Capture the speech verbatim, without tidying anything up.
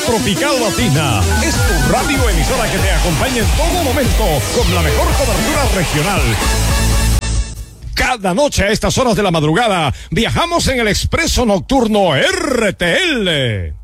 Tropical Latina es tu radio emisora que te acompaña en todo momento con la mejor cobertura regional. Cada noche a estas horas de la madrugada viajamos en el Expreso Nocturno R T L.